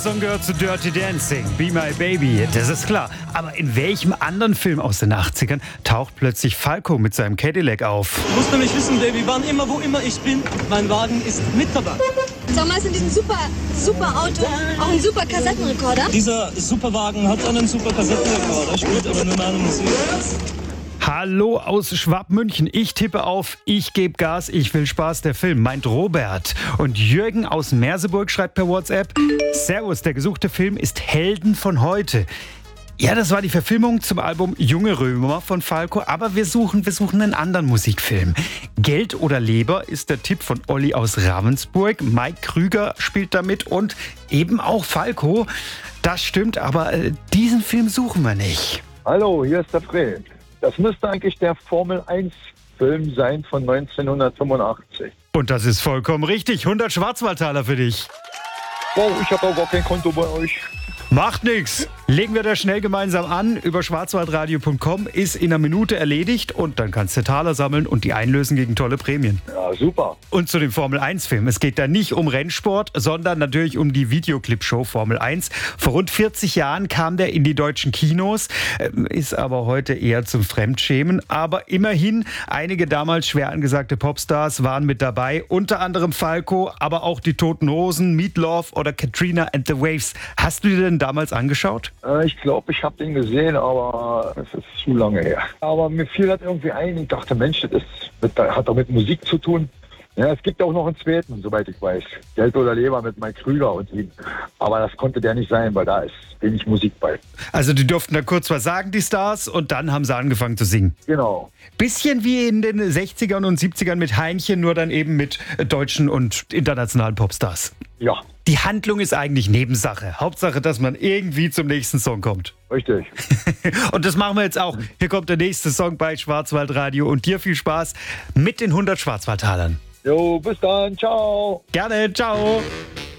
Song gehört zu Dirty Dancing, Be My Baby, das ist klar. Aber in welchem anderen Film aus den 80ern taucht plötzlich Falco mit seinem Cadillac auf? Du musst nämlich wissen, Baby, wann immer, wo immer ich bin, mein Wagen ist mit dabei. Sag mal, ist in diesem super Auto auch ein super Kassettenrekorder? Dieser Superwagen hat einen super Kassettenrekorder, spielt aber nur meine Musik. Hallo aus Schwabmünchen. Ich tippe auf Ich gebe Gas, ich will Spaß, der Film, meint Robert. Und Jürgen aus Merseburg schreibt per WhatsApp: Servus, der gesuchte Film ist Helden von heute. Ja, das war die Verfilmung zum Album Junge Römer von Falco, aber wir suchen einen anderen Musikfilm. Geld oder Leber ist der Tipp von Olli aus Ravensburg. Mike Krüger spielt damit und eben auch Falco. Das stimmt, aber diesen Film suchen wir nicht. Hallo, hier ist der Fred. Das müsste eigentlich der Formel-1-Film sein von 1985. Und das ist vollkommen richtig. 100 Schwarzwaldtaler für dich. Wow, ich habe auch gar kein Konto bei euch. Macht nix. Legen wir das schnell gemeinsam an. Über schwarzwaldradio.com ist in einer Minute erledigt und dann kannst du Taler sammeln und die einlösen gegen tolle Prämien. Ja, super. Und zu dem Formel-1-Film. Es geht da nicht um Rennsport, sondern natürlich um die Videoclip-Show Formel 1. Vor rund 40 Jahren kam der in die deutschen Kinos, ist aber heute eher zum Fremdschämen. Aber immerhin, einige damals schwer angesagte Popstars waren mit dabei. Unter anderem Falco, aber auch die Toten Hosen, Meatloaf oder Katrina and the Waves. Hast du dir denn damals angeschaut? Ich glaube, ich habe den gesehen, aber es ist zu lange her. Aber mir fiel das irgendwie ein. Ich dachte, Mensch, das hat doch mit Musik zu tun. Ja, es gibt auch noch einen zweiten, soweit ich weiß. Geld oder Leber mit Mike Krüger und ihm. Aber das konnte der nicht sein, weil da ist wenig Musik bei. Also die durften da kurz was sagen, die Stars, und dann haben sie angefangen zu singen. Genau. Bisschen wie in den 60ern und 70ern mit Heinchen, nur dann eben mit deutschen und internationalen Popstars. Ja. Die Handlung ist eigentlich Nebensache. Hauptsache, dass man irgendwie zum nächsten Song kommt. Richtig. Und das machen wir jetzt auch. Hier kommt der nächste Song bei Schwarzwaldradio und dir viel Spaß mit den 100 Schwarzwaldtalern. Jo, bis dann. Ciao. Gerne, ciao.